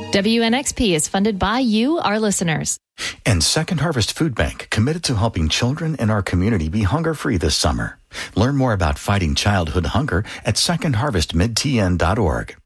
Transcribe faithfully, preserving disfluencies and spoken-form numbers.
W N X P is funded by you, our listeners. And Second Harvest Food Bank, committed to helping children in our community be hunger-free this summer. Learn more about fighting childhood hunger at second harvest mid t n dot org.